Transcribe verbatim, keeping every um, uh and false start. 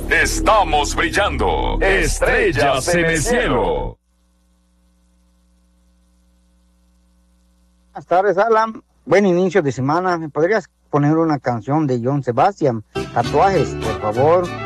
Estamos brillando. Estrellas en el cielo. Buenas tardes, Alan. Buen inicio de semana. ¿Me podrías poner una canción de John Sebastian? Tatuajes, por favor.